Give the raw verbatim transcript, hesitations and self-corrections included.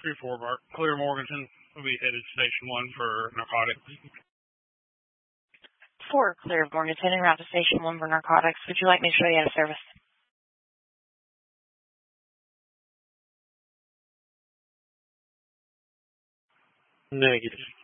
three four Bar Clear Morganton will be headed to Station one for narcotics. four Clear Morganton en route to Station one for narcotics. Would you like me to show you out of service? Negative.